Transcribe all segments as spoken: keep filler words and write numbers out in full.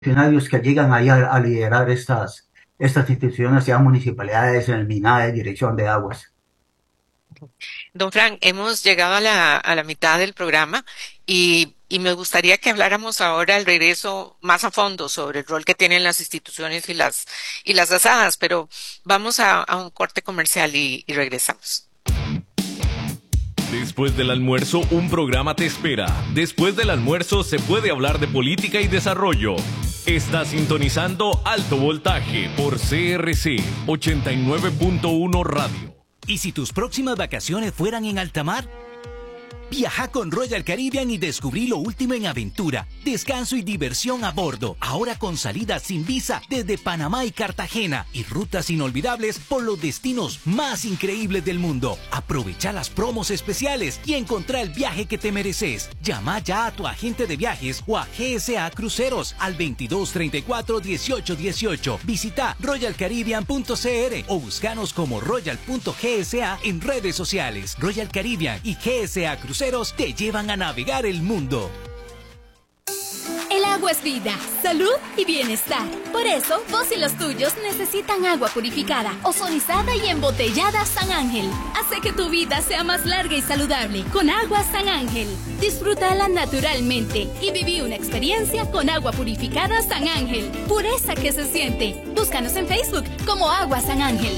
funcionarios que llegan ahí a, a liderar estas, estas instituciones, sean municipalidades, en el MINAE, Dirección de Aguas. Don Frank, hemos llegado a la, a la mitad del programa y, y me gustaría que habláramos ahora al regreso más a fondo sobre el rol que tienen las instituciones y las, y las asadas, pero vamos a, a un corte comercial y, y regresamos. Después del almuerzo, un programa te espera. Después del almuerzo se puede hablar de política y desarrollo. Está sintonizando Alto Voltaje por C R C ochenta y nueve punto uno Radio. ¿Y si tus próximas vacaciones fueran en alta mar? Viaja con Royal Caribbean y descubrí lo último en aventura, descanso y diversión a bordo. Ahora con salidas sin visa desde Panamá y Cartagena y rutas inolvidables por los destinos más increíbles del mundo. Aprovecha las promos especiales y encontrá el viaje que te mereces. Llama ya a tu agente de viajes o a G S A Cruceros al veintidós treinta y cuatro dieciocho dieciocho. Visita royal caribbean punto c r o búscanos como royal punto g s a en redes sociales. Royal Caribbean y G S A Cruceros te llevan a navegar el mundo. El agua es vida, salud y bienestar. Por eso, vos y los tuyos necesitan agua purificada, ozonizada y embotellada San Ángel. Hace que tu vida sea más larga y saludable con agua San Ángel. Disfrútala naturalmente y viví una experiencia con agua purificada San Ángel. Pureza que se siente. Búscanos en Facebook como Agua San Ángel.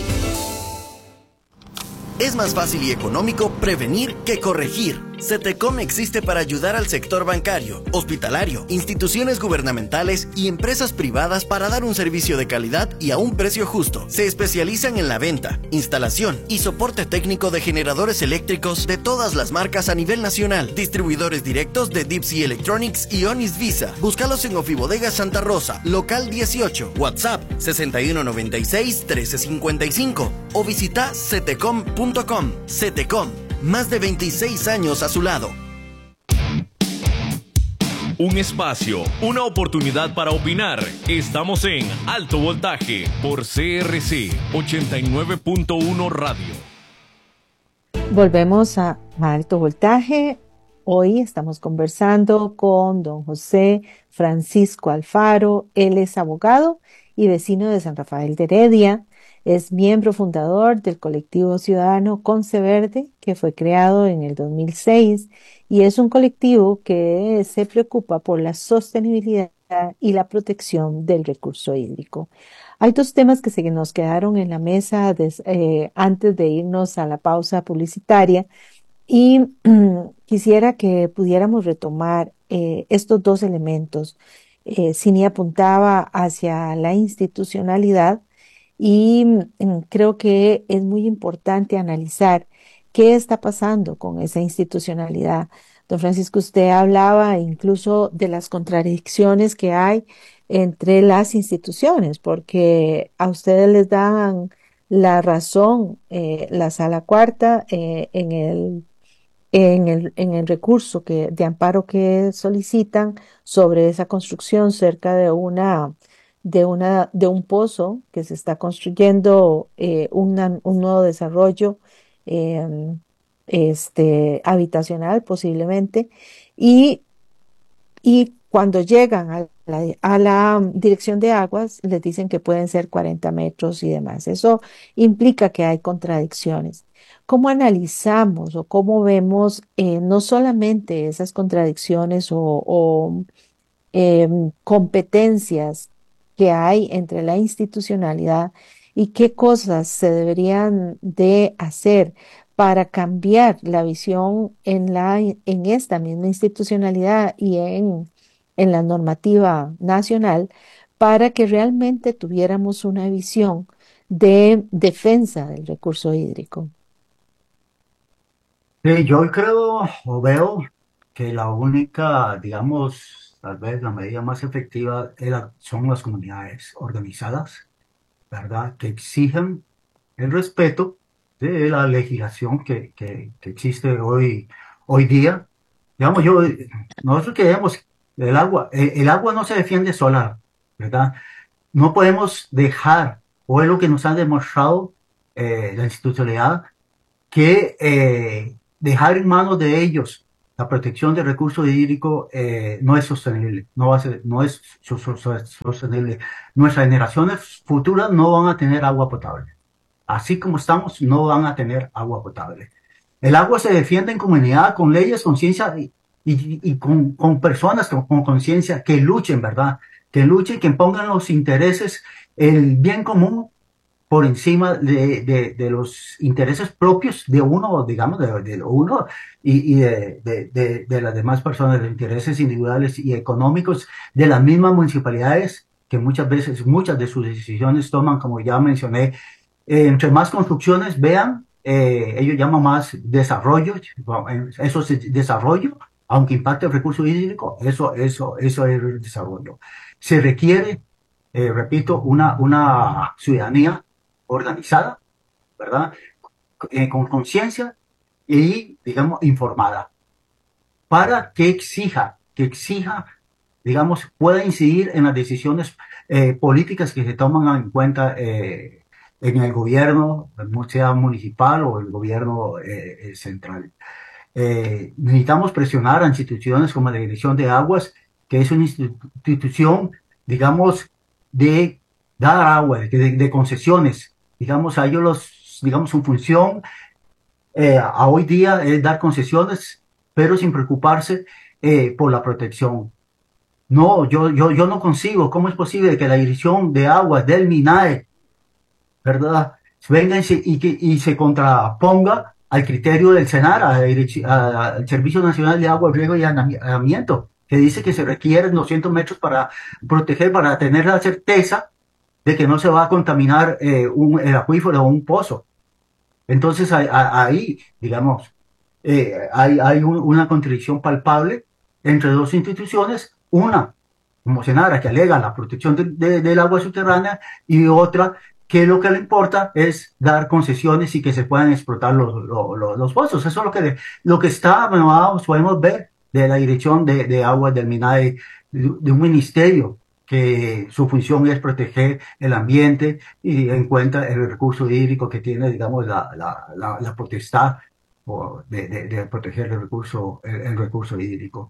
Es más fácil y económico prevenir que corregir. CETECOM existe para ayudar al sector bancario, hospitalario, instituciones gubernamentales y empresas privadas para dar un servicio de calidad y a un precio justo. Se especializan en la venta, instalación y soporte técnico de generadores eléctricos de todas las marcas a nivel nacional. Distribuidores directos de Deep Sea Electronics y Onis Visa. Búscalos en Ofibodega Santa Rosa, local dieciocho, WhatsApp sesenta y uno noventa y seis trece cincuenta y cinco o visita cetecom punto com. CETECOM, más de veintiséis años a su lado. Un espacio, una oportunidad para opinar. Estamos en Alto Voltaje por C R C ochenta y nueve punto uno Radio. Volvemos a Alto Voltaje. Hoy estamos conversando con don José Francisco Alfaro. Él es abogado y vecino de San Rafael de Heredia. Es miembro fundador del colectivo ciudadano Conce Verde, que fue creado en el dos mil seis, y es un colectivo que se preocupa por la sostenibilidad y la protección del recurso hídrico. Hay dos temas que se nos quedaron en la mesa des, eh, antes de irnos a la pausa publicitaria, y mm, quisiera que pudiéramos retomar eh, estos dos elementos. Eh, Cini apuntaba hacia la institucionalidad, y mm, creo que es muy importante analizar qué está pasando con esa institucionalidad. Don Francisco, usted hablaba incluso de las contradicciones que hay entre las instituciones, porque a ustedes les dan la razón, eh, la Sala Cuarta, eh, en el, en el, en el recurso que, de amparo que solicitan sobre esa construcción cerca de una de una de un pozo que se está construyendo, eh, una, un nuevo desarrollo eh, este, habitacional posiblemente, y, y cuando llegan a la, a la dirección de aguas les dicen que pueden ser cuarenta metros y demás. Eso implica que hay contradicciones. ¿Cómo analizamos o cómo vemos eh, no solamente esas contradicciones o, o eh, competencias que hay entre la institucionalidad y qué cosas se deberían de hacer para cambiar la visión en la, en esta misma institucionalidad y en, en la normativa nacional, para que realmente tuviéramos una visión de defensa del recurso hídrico? Sí, yo creo o veo que la única, digamos, tal vez la medida más efectiva era- son las comunidades organizadas, ¿verdad? Que exigen el respeto de la legislación que, que, que existe hoy, hoy día. Digamos, yo, nosotros queremos el agua, eh, el agua no se defiende sola, ¿verdad? No podemos dejar, o es lo que nos han demostrado eh, la institucionalidad, que eh, dejar en manos de ellos la protección del recurso hídrico eh, no es sostenible, no, va a ser, no es so- so- so- sostenible. Nuestras generaciones futuras no van a tener agua potable. Así como estamos, no van a tener agua potable. El agua se defiende en comunidad, con leyes, con ciencia y, y- y con, con personas con con conciencia que luchen, ¿verdad? Que luchen, que pongan los intereses, el bien común por encima de, de, de los intereses propios de uno, digamos, de, de uno y, y de, de, de, de las demás personas, de intereses individuales y económicos de las mismas municipalidades que muchas veces, muchas de sus decisiones toman, como ya mencioné, eh, entre más construcciones vean, eh, ellos llaman más desarrollo, eso es desarrollo, aunque impacte el recurso hídrico, eso, eso, eso es desarrollo. Se requiere, eh, repito, una, una ciudadanía organizada, ¿verdad? Eh, con conciencia y, digamos, informada, para que exija, que exija, digamos, pueda incidir en las decisiones eh, políticas que se toman en cuenta eh, en el gobierno, sea municipal o el gobierno eh, eh, central. Eh, necesitamos presionar a instituciones como la Dirección de Aguas, que es una institución, digamos, de dar agua, de, de concesiones. Digamos, a ellos los, digamos, su función eh, a hoy día es dar concesiones, pero sin preocuparse eh, por la protección. No, yo, yo, yo no consigo. ¿Cómo es posible que la Dirección de Aguas del MINAE, ¿verdad? Venga y se, y que, y se contraponga al criterio del SENAR, a la direc- a- al Servicio Nacional de Agua, Riego y Saneamiento, que dice que se requieren doscientos metros para proteger, para tener la certeza de que no se va a contaminar eh, un, el acuífero o un pozo. Entonces ahí, ahí, digamos, eh, hay, hay un- una contradicción palpable entre dos instituciones, una como Senara que alega la protección de- de- del agua subterránea y otra que lo que le importa es dar concesiones y que se puedan explotar los, los, los- los pozos. Eso es lo que, lo que está, bueno, vamos, podemos ver de la Dirección de, de Aguas del MINAE, de, de un ministerio que su función es proteger el ambiente y en cuenta el recurso hídrico que tiene, digamos, la, la, la, la potestad o de, de, de proteger el recurso, el, el recurso hídrico.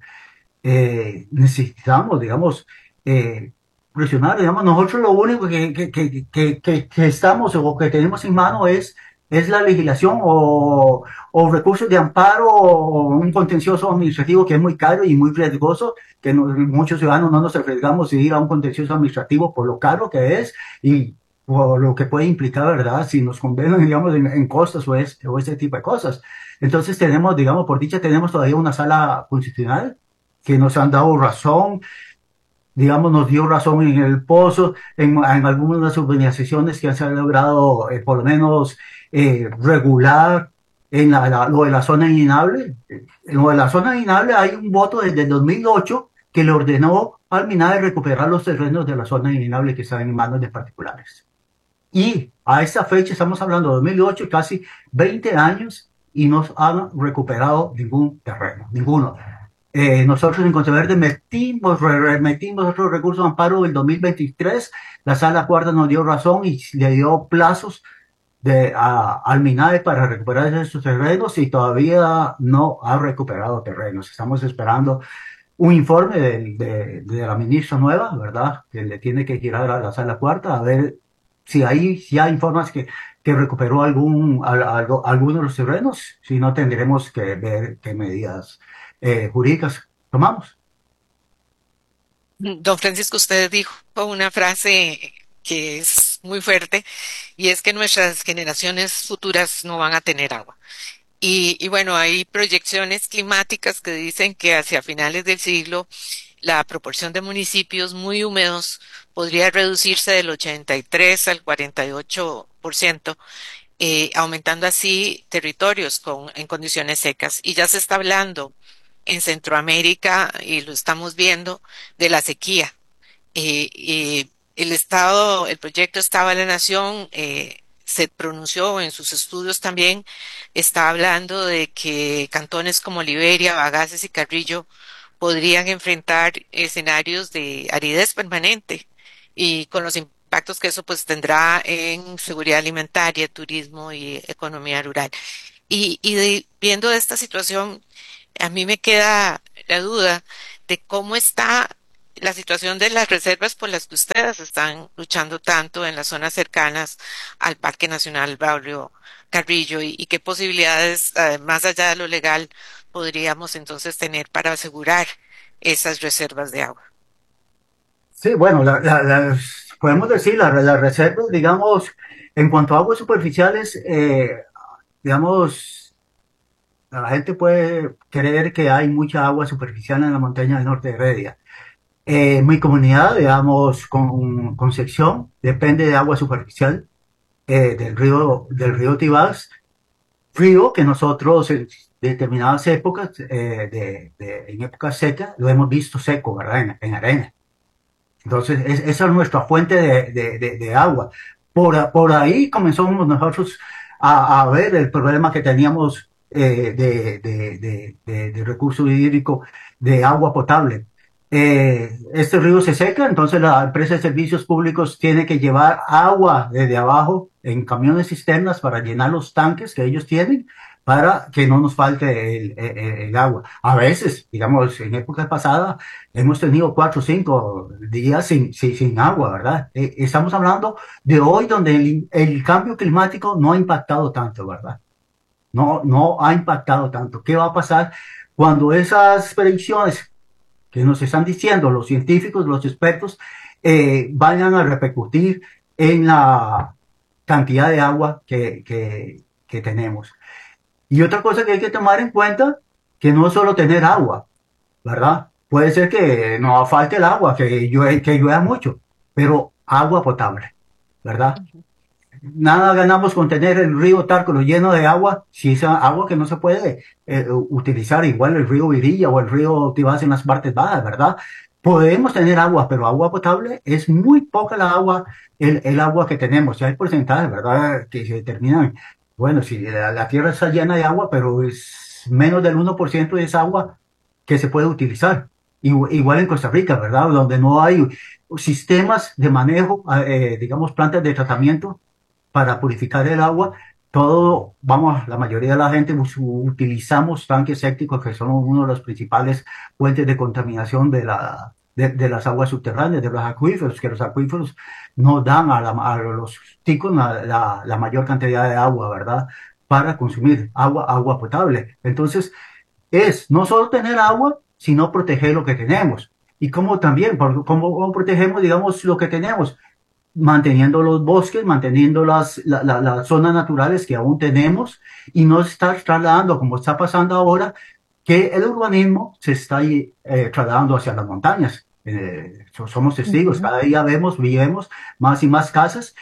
Eh, necesitamos, digamos, eh, presionar, digamos, nosotros lo único que, que, que, que, que- que estamos o que tenemos en mano es, es la legislación o, o recursos de amparo o un contencioso administrativo que es muy caro y muy riesgoso, que no- muchos ciudadanos no nos arriesgamos a ir a un contencioso administrativo por lo caro que es y por lo que puede implicar, ¿verdad? Si nos condenan, digamos, en, en costas o, es, o ese tipo de cosas. Entonces tenemos, digamos, por dicha tenemos todavía una sala constitucional que nos han dado razón, digamos, nos dio razón en el pozo, en, en algunas de las urbanizaciones que se han logrado eh, por lo menos eh, regular en la, la- lo de la zona inhabitable. En lo de la zona inhabitable hay un voto desde el dos mil ocho que le ordenó al MINAE recuperar los terrenos de la zona inhabitable que están en manos de particulares. Y a esta fecha estamos hablando de dos mil ocho, casi veinte años, y no han recuperado ningún terreno, ninguno. Eh, nosotros en Conteverde metimos, re- metimos otros recursos de amparo del dos mil veintitrés, la sala cuarta nos dio razón y le dio plazos de, a, al MINAE para recuperar esos terrenos y todavía no ha recuperado terrenos. Estamos esperando un informe de, de, de la ministra nueva, ¿verdad? Que le tiene que girar a la sala cuarta a ver si ahí ya informas que, que recuperó algún, al- algo, alguno de los terrenos, si no tendremos que ver qué medidas eh, jurídicas tomamos. Don Francisco, usted dijo una frase que es muy fuerte y es que nuestras generaciones futuras no van a tener agua. Y, y bueno, hay proyecciones climáticas que dicen que hacia finales del siglo la proporción de municipios muy húmedos podría reducirse del ochenta y tres al cuarenta y ocho por ciento, eh, aumentando así territorios con, en condiciones secas. Y ya se está hablando en Centroamérica, y lo estamos viendo, de la sequía. Eh, eh, el Estado, el proyecto Estado de la Nación, eh, se pronunció en sus estudios también, está hablando de que cantones como Liberia, Bagaces y Carrillo podrían enfrentar escenarios de aridez permanente y con los impactos que eso pues tendrá en seguridad alimentaria, turismo y economía rural. Y, y de- viendo esta situación, A mí me queda la duda de cómo está la situación de las reservas por las que ustedes están luchando tanto en las zonas cercanas al Parque Nacional Braulio Carrillo y, y qué posibilidades, eh, más allá de lo legal, podríamos entonces tener para asegurar esas reservas de agua. Sí, bueno, la- la- las- podemos decir las las reservas, digamos, en cuanto a aguas superficiales, eh, digamos, la gente puede creer que hay mucha agua superficial en la montaña del norte de Heredia. Eh, mi comunidad, digamos, con Concepción, depende de agua superficial eh, del río, del río Tibás, río que nosotros en determinadas épocas, eh, de, de- en épocas secas, lo hemos visto seco, ¿verdad? En, en arena. Entonces, es- esa es nuestra fuente de, de- de- de agua. Por, a- por ahí comenzamos nosotros a, a ver el problema que teníamos eh, de, de, de- de- de recurso hídrico de agua potable. Eh, este río se seca, entonces la empresa de servicios públicos tiene que llevar agua desde abajo en camiones cisternas para llenar los tanques que ellos tienen para que no nos falte el, el- el agua. A veces, digamos, en épocas pasadas, hemos tenido cuatro o cinco días sin, sin, sin agua, ¿verdad? Eh, estamos hablando de hoy donde el, el cambio climático no ha impactado tanto, ¿verdad? No, no ha impactado tanto. ¿Qué va a pasar cuando esas predicciones que nos están diciendo los científicos, los expertos, eh, vayan a repercutir en la cantidad de agua que, que, que tenemos? Y otra cosa que hay que tomar en cuenta, que no es solo tener agua, ¿verdad? Puede ser que no falte el agua, que llueva, que llueva mucho, pero agua potable, ¿verdad? Ujú. Nada ganamos con tener el río Tárcolo lleno de agua si esa agua que no se puede eh, utilizar, igual el río Virilla o el río Tibás en las partes bajas, ¿verdad? Podemos tener agua, pero agua potable es muy poca la agua, el, el agua que tenemos. Y hay porcentajes, ¿verdad? Que se determinan. Bueno, si la, la tierra está llena de agua, pero es menos del uno por ciento de esa agua que se puede utilizar. Igu- Igual en Costa Rica, ¿verdad? Donde no hay sistemas de manejo, eh, digamos, plantas de tratamiento para purificar el agua. Todo, vamos, la mayoría de la gente us- utilizamos tanques sépticos que son uno de los principales fuentes de contaminación de la, de, de las aguas subterráneas, de los acuíferos, que los acuíferos nos dan a, la- a los ticos la, la- la mayor cantidad de agua, ¿verdad? Para consumir agua, agua potable. Entonces, es no solo tener agua, sino proteger lo que tenemos. Y cómo también, por- cómo, cómo protegemos, digamos, lo que tenemos, manteniendo los bosques, manteniendo las, la- la- las zonas naturales que aún tenemos y no estar trasladando, como está pasando ahora, que el urbanismo se está eh, trasladando hacia las montañas. Eh, so- somos testigos, Ujú. cada día vemos, vemos más y más casas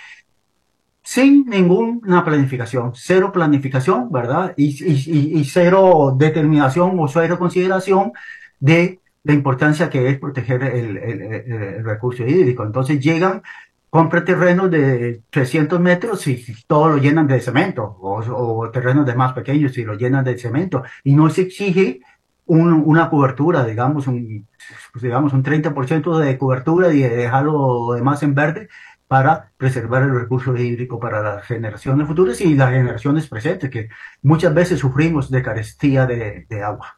sin ninguna planificación, cero planificación, ¿verdad? Y, y- y- y cero determinación o cero consideración de la importancia que es proteger el, el- el- el recurso hídrico. Entonces llegan, compran terrenos de trescientos metros y todo lo llenan de cemento, o, o terrenos de más pequeños y lo llenan de cemento. Y no se exige un- una cobertura, digamos, un, digamos, un treinta por ciento de cobertura y dejarlo lo demás en verde para preservar el recurso hídrico para las generaciones futuras y las generaciones presentes, que muchas veces sufrimos de carestía de, de agua.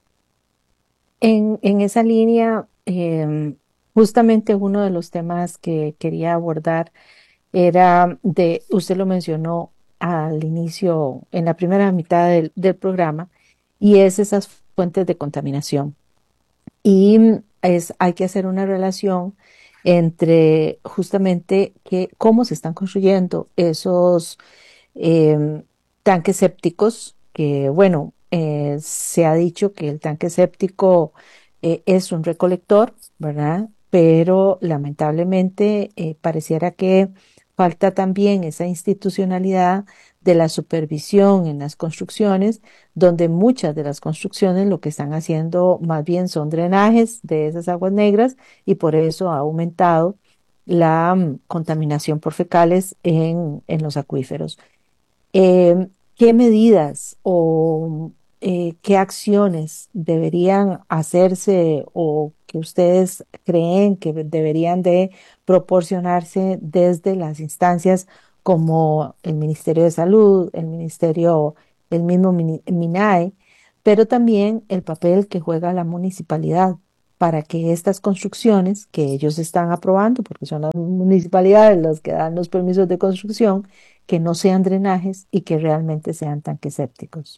En, en esa línea, em, justamente uno de los temas que quería abordar era de, usted lo mencionó al inicio, en la primera mitad del, del programa, y es esas fuentes de contaminación. Y mm, es, hay que hacer una relación entre justamente que, cómo se están construyendo esos em, tanques sépticos, que bueno, eh, se ha dicho que el tanque séptico eh, es un recolector, ¿verdad? Pero lamentablemente eh, pareciera que falta también esa institucionalidad de la supervisión en las construcciones, donde muchas de las construcciones lo que están haciendo más bien son drenajes de esas aguas negras y por eso ha aumentado la mm, contaminación por fecales en, en los acuíferos. Eh, ¿qué medidas o eh, qué acciones deberían hacerse o que ustedes creen que deberían de proporcionarse desde las instancias como el Ministerio de Salud, el Ministerio, el mismo Mini- MINAE, pero también el papel que juega la municipalidad para que estas construcciones que ellos están aprobando, porque son las municipalidades las que dan los permisos de construcción, que no sean drenajes y que realmente sean tanques sépticos.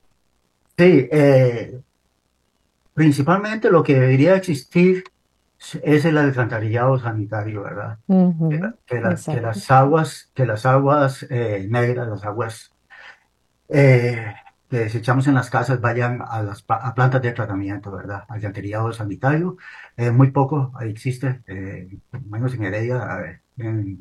Sí, eh, principalmente lo que debería existir es el alcantarillado sanitario, ¿verdad? Que, la- Ujú, que, la- que exacto. las aguas, que las aguas eh, negras, las aguas eh, que desechamos en las casas vayan a las pa- a plantas de tratamiento, ¿verdad? Alcantarillado sanitario. Eh, muy poco existe, eh, menos en Heredia, a ver, en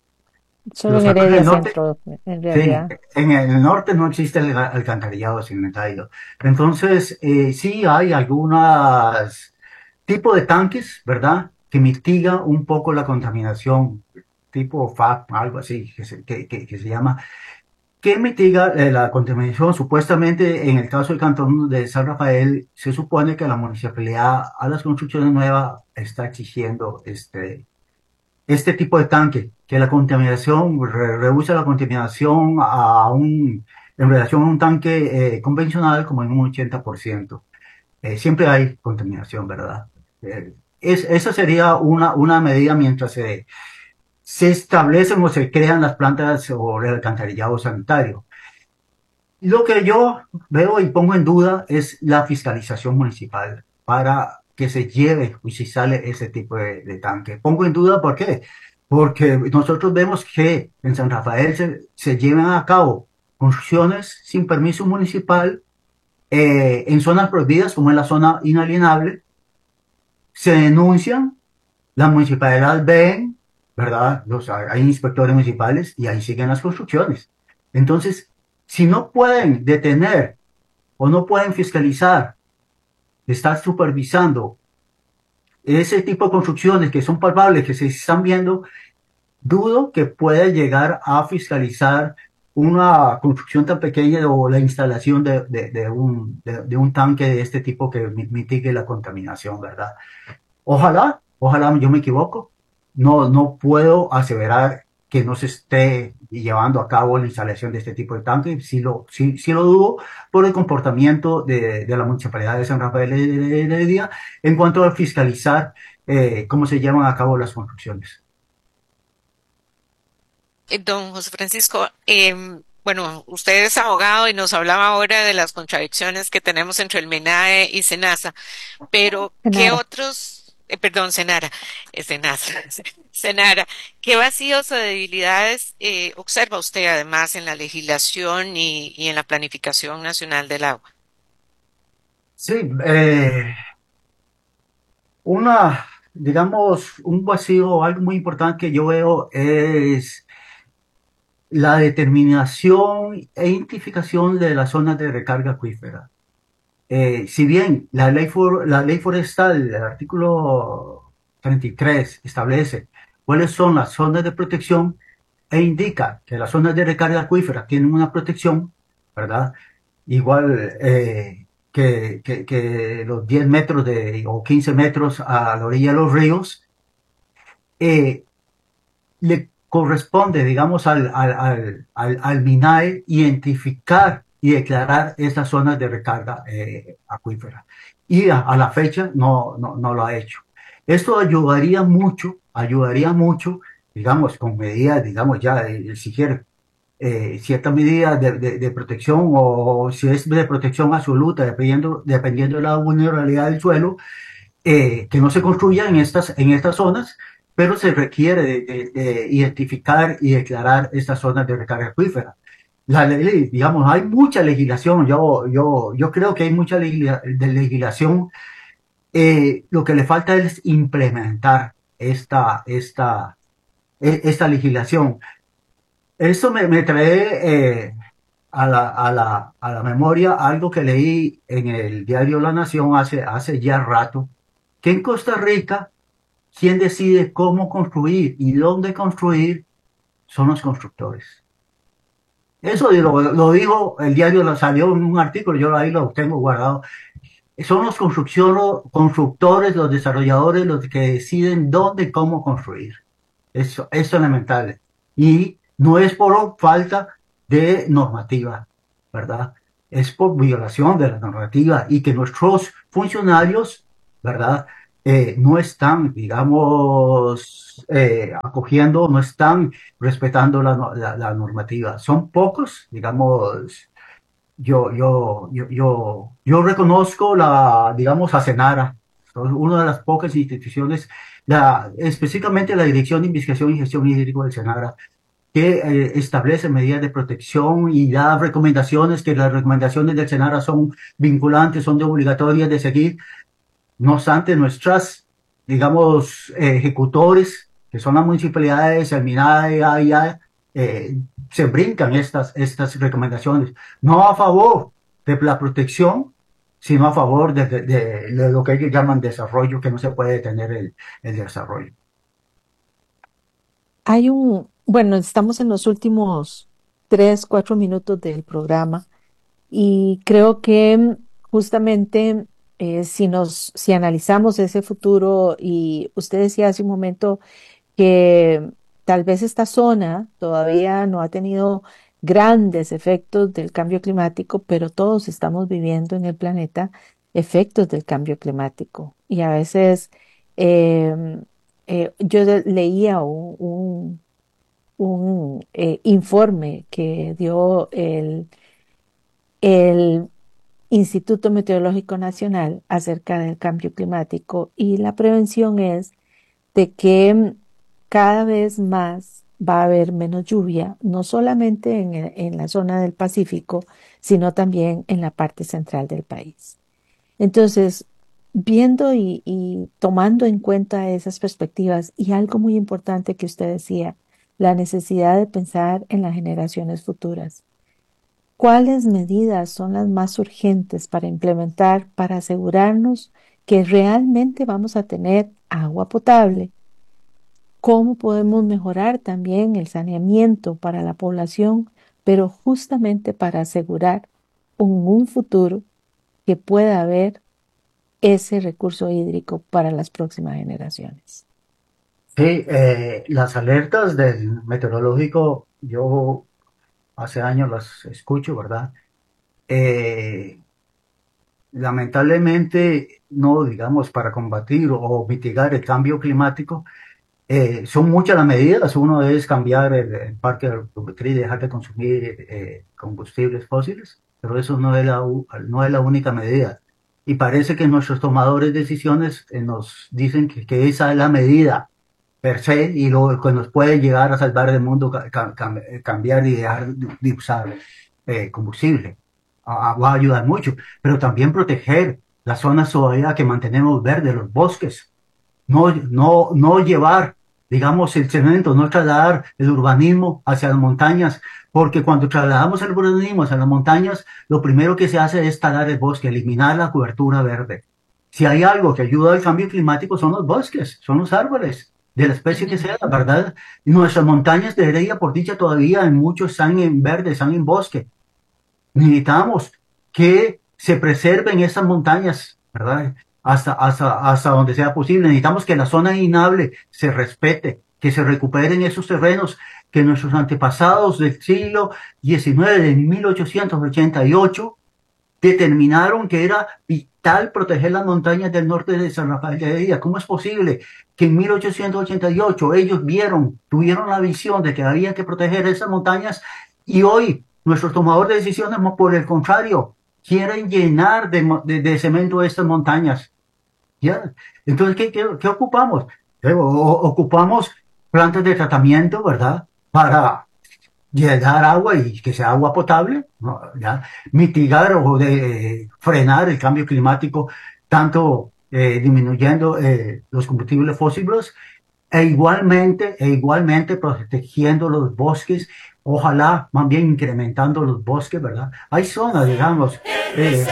Solo los en pueblos Heredia del norte. Centro, en Sí, realidad. en el norte no existe el ga- alcantarillado sanitario. Entonces, eh, sí hay algunos tipos de tanques, ¿verdad? Que mitigan un poco la contaminación, tipo F A P, algo así, que se, que, que- que se llama, que mitiga eh, la contaminación. Supuestamente, en el caso del cantón de San Rafael, se supone que la municipalidad a las construcciones nuevas está exigiendo este este tipo de tanque, que la contaminación, re- reduce la contaminación a un, en relación a un tanque eh, convencional como en un ochenta por ciento. Eh, siempre hay contaminación, ¿verdad? Eh, es, esa sería una, una medida mientras se, se establecen o se crean las plantas o el alcantarillado sanitario. Lo que yo veo y pongo en duda es la fiscalización municipal para que se lleve y si sale ese tipo de, de tanque. Pongo en duda, ¿por qué? Porque nosotros vemos que en San Rafael se, se llevan a cabo construcciones sin permiso municipal eh, en zonas prohibidas, como en la zona inalienable, se denuncian, la municipalidad ven, ¿verdad? Los, hay inspectores municipales y ahí siguen las construcciones. Entonces, si no pueden detener o no pueden fiscalizar, estar supervisando ese tipo de construcciones que son palpables, que se están viendo, dudo que pueda llegar a fiscalizar una construcción tan pequeña o la instalación de, de, de un, de, de, un tanque de este tipo que mitigue la contaminación, ¿verdad? Ojalá, ojalá yo me equivoco. No, no puedo aseverar que no se esté llevando a cabo la instalación de este tipo de tanques. Sí lo, sí, sí lo dudo por el comportamiento de, de la Municipalidad de San Rafael de Heredia en cuanto a fiscalizar eh, cómo se llevan a cabo las construcciones. Eh, Don José Francisco, em, bueno, usted es abogado y nos hablaba ahora de las contradicciones que tenemos entre el MENAE y SENASA, pero ¿qué Nara. otros, eh, perdón, Senara, eh, SENASA, Senara, qué vacíos o debilidades eh, observa usted además en la legislación y, y en la planificación nacional del agua? Sí, eh, una, digamos, un vacío, algo muy importante que yo veo es la determinación e identificación de las zonas de recarga acuífera. Eh, si bien la ley, for, la ley forestal, el artículo treinta y tres, establece cuáles son las zonas de protección e indica que las zonas de recarga acuífera tienen una protección, ¿verdad? Igual eh, que, que, que, los diez metros de, o quince metros a la orilla de los ríos, eh, le corresponde, digamos, al, al, al, al, al MINAE identificar y declarar estas zonas de recarga eh, acuífera. Y a, a, la fecha no, no, no lo ha hecho. Esto ayudaría mucho, ayudaría mucho, digamos, con medidas, digamos, ya, eh, si quiere, eh, ciertas medidas de, de, de, protección o si es de protección absoluta, dependiendo, dependiendo de la vulnerabilidad del suelo, eh, que no se construya en estas, en estas zonas, pero se requiere de, de, de identificar y declarar estas zonas de recarga acuífera. La ley, digamos, hay mucha legislación, yo, yo, yo creo que hay mucha legisla, de legislación, eh, lo que le falta es implementar esta, esta, esta legislación. Esto me, me trae eh, a, la, a, la, a la memoria algo que leí en el diario La Nación hace, hace ya rato, que en Costa Rica quien decide cómo construir y dónde construir son los constructores. Eso lo, lo dijo el diario, lo salió en un artículo, yo ahí lo tengo guardado. Son los constructores, los desarrolladores, los que deciden dónde y cómo construir. Eso es elemental. Y no es por falta de normativa, ¿verdad? es por violación de la normativa y que nuestros funcionarios, ¿verdad? Eh, no están, digamos, eh, acogiendo, no están respetando la, la, la normativa. Son pocos, digamos, yo, yo, yo, yo, yo reconozco la, digamos, a Senara, una de las pocas instituciones, la, específicamente la Dirección de Investigación y Gestión Hídrica del Senara, que eh, establece medidas de protección y da recomendaciones, que las recomendaciones del Senara son vinculantes, son de obligatorias de seguir. No obstante, nuestras, digamos, eh, ejecutores, que son las municipalidades, el MINAE, A I A, eh, se brincan estas, estas recomendaciones, no a favor de la protección, sino a favor de, de, de, de lo que ellos llaman desarrollo, que no se puede detener el, el desarrollo. Hay un, bueno, estamos en los últimos tres, cuatro minutos del programa y creo que justamente eh, si nos, si analizamos ese futuro y usted decía hace un momento que tal vez esta zona todavía no ha tenido grandes efectos del cambio climático, pero todos estamos viviendo en el planeta efectos del cambio climático. Y a veces eh, eh, yo de- leía un, un- un, eh, informe que dio el, el Instituto Meteorológico Nacional acerca del cambio climático y la prevención es de que cada vez más va a haber menos lluvia, no solamente en, el- en la zona del Pacífico, sino también en la parte central del país. Entonces, viendo y, y tomando en cuenta esas perspectivas y algo muy importante que usted decía, la necesidad de pensar en las generaciones futuras. ¿Cuáles medidas son las más urgentes para implementar para asegurarnos que realmente vamos a tener agua potable? ¿Cómo podemos mejorar también el saneamiento para la población, pero justamente para asegurar un, un futuro que pueda haber ese recurso hídrico para las próximas generaciones? Sí, eh, las alertas del meteorológico, yo hace años las escucho, ¿verdad? Eh, Lamentablemente, no, digamos, para combatir o mitigar el cambio climático, eh, son muchas las medidas. Uno es cambiar el, el parque de automotriz y dejar de consumir eh, combustibles fósiles, pero eso no es la, u- no es la única medida. Y parece que nuestros tomadores de decisiones eh, nos dicen que, que esa es la medida per se y lo que nos puede llegar a salvar el mundo, ca- ca- cam- cambiar y dejar de de usar eh, combustible. Ah, va a ayudar mucho, pero también proteger las zonas todavía que mantenemos verdes, los bosques, no, no, no llevar, digamos, el cemento, no trasladar el urbanismo hacia las montañas, porque cuando trasladamos el urbanismo hacia las montañas, lo primero que se hace es talar el bosque, eliminar la cobertura verde. Si hay algo que ayuda al cambio climático son los bosques, son los árboles, de la especie que sea, ¿verdad? Y nuestras montañas de Heredia, por dicha, todavía en muchos están en verde, están en bosque. Necesitamos que se preserven esas montañas, ¿verdad? Hasta, hasta, hasta donde sea posible. Necesitamos que la zona inhabile se respete, que se recuperen esos terrenos que nuestros antepasados del siglo diecinueve, de mil ochocientos ochenta y ocho, determinaron que era vital proteger las montañas del norte de San Rafael de Heredia. ¿Cómo es posible que en mil ochocientos ochenta y ocho ellos vieron, tuvieron la visión de que había que proteger esas montañas y hoy nuestros tomadores de decisiones, por el contrario, quieren llenar de, de, de cemento estas montañas? ¿Ya? Entonces, ¿qué, qué, qué ocupamos? Eh, o- ocupamos plantas de tratamiento, ¿verdad? Para llegar agua y que sea agua potable, ¿no? ¿Ya? Mitigar o de, frenar el cambio climático, tanto eh, disminuyendo eh, los combustibles fósiles e igualmente, e igualmente protegiendo los bosques, ojalá más bien incrementando los bosques, ¿verdad? Hay zonas, digamos, eh,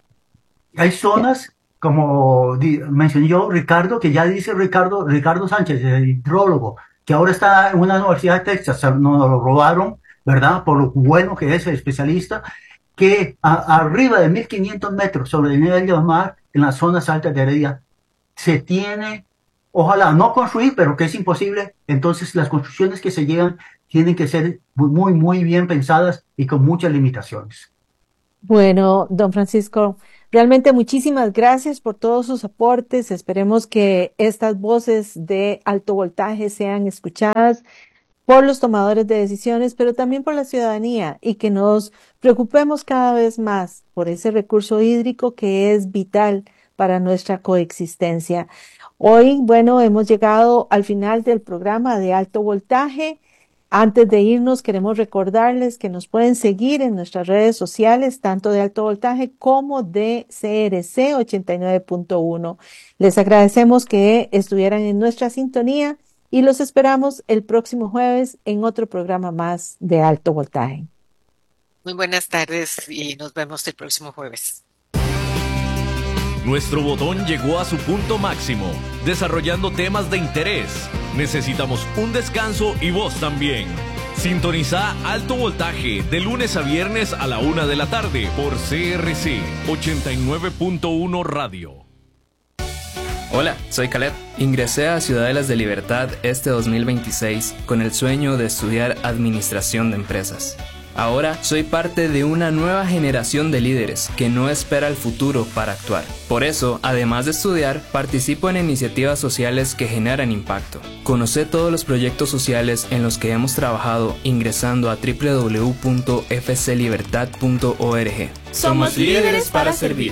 hay Ya. zonas, como di- mencioné yo, Ricardo, que ya dice Ricardo, Ricardo Sánchez, el hidrólogo, que ahora está en una universidad de Texas, se- nos lo robaron, ¿verdad? Por lo bueno que es el especialista, que a- arriba de mil quinientos metros sobre el nivel del mar, en las zonas altas de Heredia, se tiene, ojalá no construir, pero que es imposible. Entonces las construcciones que se llegan tienen que ser muy, muy bien pensadas y con muchas limitaciones. Bueno, don Francisco, realmente muchísimas gracias por todos sus aportes. Esperemos que estas voces de alto voltaje sean escuchadas por los tomadores de decisiones, pero también por la ciudadanía, y que nos preocupemos cada vez más por ese recurso hídrico que es vital para nuestra coexistencia. Hoy, bueno, hemos llegado al final del programa de alto voltaje. Antes de irnos, queremos recordarles que nos pueden seguir en nuestras redes sociales, tanto de Alto Voltaje como de C R C ochenta y nueve punto uno. Les agradecemos que estuvieran en nuestra sintonía y los esperamos el próximo jueves en otro programa más de Alto Voltaje. Muy buenas tardes y nos vemos el próximo jueves. Nuestro botón llegó a su punto máximo, desarrollando temas de interés. Necesitamos un descanso y vos también. Sintoniza Alto Voltaje de lunes a viernes a la una de la tarde por C R C ochenta y nueve punto uno Radio. Hola, soy Caleb. Ingresé a Ciudadelas de Libertad este dos mil veintiséis con el sueño de estudiar Administración de Empresas. Ahora soy parte de una nueva generación de líderes que no espera el futuro para actuar. Por eso, además de estudiar, participo en iniciativas sociales que generan impacto. Conoce todos los proyectos sociales en los que hemos trabajado ingresando a doble u doble u doble u punto f c libertad punto org. Somos líderes para servir.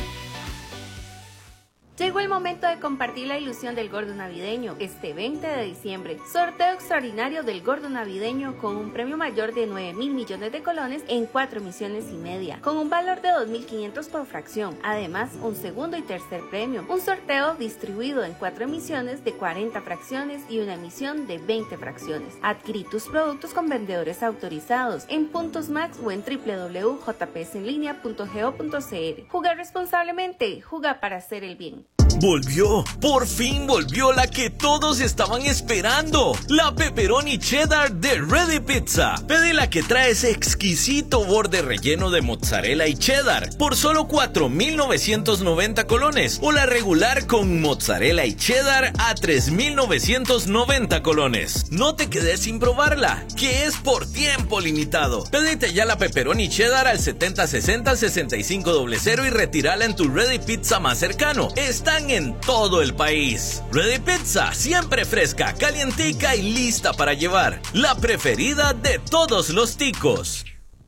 Llegó el momento de compartir la ilusión del gordo navideño este veinte de diciembre. Sorteo extraordinario del gordo navideño con un premio mayor de nueve mil millones de colones en cuatro emisiones y media, con un valor de dos mil quinientos por fracción. Además, un segundo y tercer premio. Un sorteo distribuido en cuatro emisiones de cuarenta fracciones y una emisión de veinte fracciones. Adquirí tus productos con vendedores autorizados en Puntos Max o en doble u doble u doble u punto j p s en línea punto go punto c r. Jugar responsablemente, juega para hacer el bien. Volvió, por fin volvió la que todos estaban esperando, la pepperoni cheddar de Ready Pizza. Pedí la que trae ese exquisito borde relleno de mozzarella y cheddar por solo cuatro mil novecientos noventa colones, o la regular con mozzarella y cheddar a tres mil novecientos noventa colones. No te quedes sin probarla, que es por tiempo limitado. Pedite ya la pepperoni cheddar al setenta sesenta sesenta y cinco cero cero y retírala en tu Ready Pizza más cercano. Están en todo el país. Ready Pizza, siempre fresca, calientica y lista para llevar. La preferida de todos los ticos.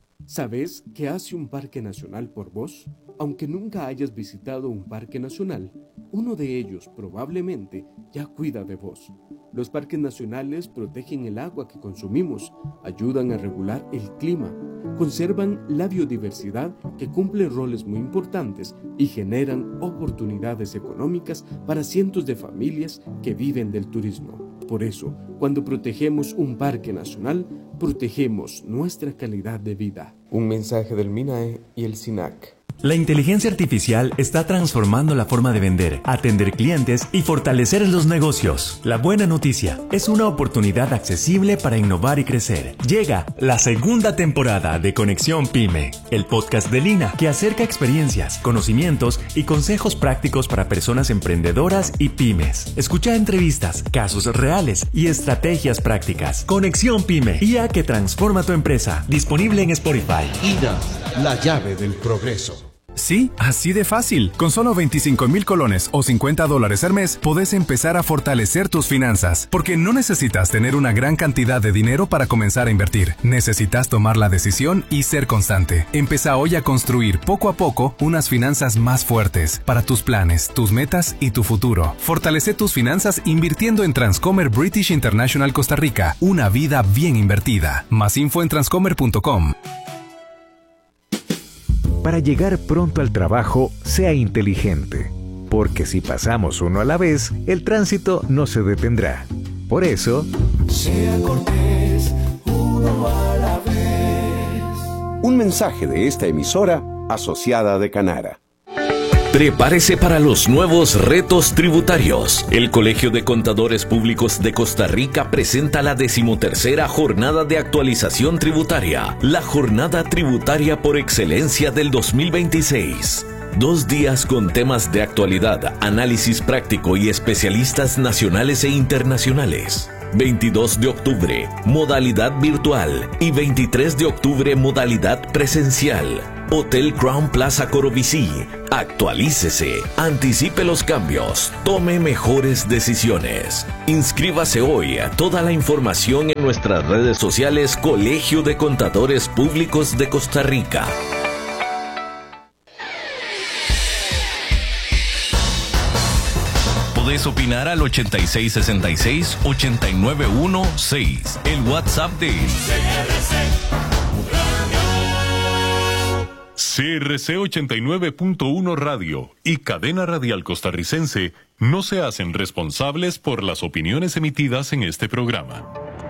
¿Sabes qué hace un parque nacional por vos? Aunque nunca hayas visitado un parque nacional, uno de ellos probablemente ya cuida de vos. Los parques nacionales protegen el agua que consumimos, ayudan a regular el clima, conservan la biodiversidad que cumple roles muy importantes y generan oportunidades económicas para cientos de familias que viven del turismo. Por eso, cuando protegemos un parque nacional, protegemos nuestra calidad de vida. Un mensaje del MINAE y el SINAC. La inteligencia artificial está transformando la forma de vender, atender clientes y fortalecer los negocios. La buena noticia es una oportunidad accesible para innovar y crecer. Llega la segunda temporada de Conexión Pyme, el podcast de Lina que acerca experiencias, conocimientos y consejos prácticos para personas emprendedoras y pymes. Escucha entrevistas, casos reales y estrategias prácticas. Conexión Pyme, I A que transforma tu empresa. Disponible en Spotify. I D A, la llave del progreso. Sí, así de fácil. Con solo veinticinco mil colones o cincuenta dólares al mes, podés empezar a fortalecer tus finanzas. Porque no necesitas tener una gran cantidad de dinero para comenzar a invertir. Necesitas tomar la decisión y ser constante. Empezá hoy a construir poco a poco unas finanzas más fuertes para tus planes, tus metas y tu futuro. Fortalece tus finanzas invirtiendo en Transcomer British International Costa Rica. Una vida bien invertida. Más info en transcomer punto com. Para llegar pronto al trabajo, sea inteligente, porque si pasamos uno a la vez, el tránsito no se detendrá. Por eso, sea cortés, uno a la vez. Un mensaje de esta emisora asociada de Canara. Prepárese para los nuevos retos tributarios. El Colegio de Contadores Públicos de Costa Rica presenta la decimotercera Jornada de Actualización Tributaria, la jornada tributaria por excelencia del dos mil veintiséis. Dos días con temas de actualidad, análisis práctico y especialistas nacionales e internacionales. veintidós de octubre, modalidad virtual y veintitrés de octubre, modalidad presencial. Hotel Crown Plaza Corobicí. Actualícese, anticipe los cambios, tome mejores decisiones. Inscríbase hoy a toda la información en nuestras redes sociales Colegio de Contadores Públicos de Costa Rica. Podés opinar al ochenta y seis sesenta y seis, ochenta y nueve dieciséis, el WhatsApp de C R C ochenta y nueve punto uno Radio y Cadena Radial Costarricense no se hacen responsables por las opiniones emitidas en este programa.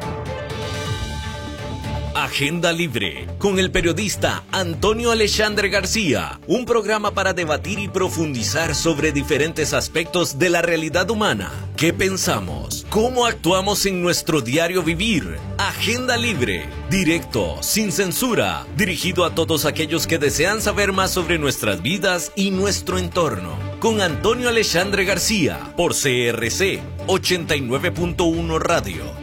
Agenda Libre, con el periodista Antonio Alexandre García, un programa para debatir y profundizar sobre diferentes aspectos de la realidad humana. ¿Qué pensamos? ¿Cómo actuamos en nuestro diario vivir? Agenda Libre, directo, sin censura, dirigido a todos aquellos que desean saber más sobre nuestras vidas y nuestro entorno. Con Antonio Alexandre García, por C R C ochenta y nueve punto uno Radio.